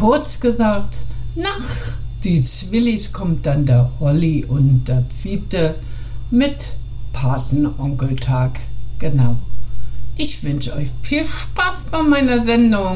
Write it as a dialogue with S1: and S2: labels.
S1: kurz gesagt, nach die Zwillis kommt dann der Holly und der Fiete mit Patenonkeltag. Genau. Ich wünsche euch viel Spaß bei meiner Sendung.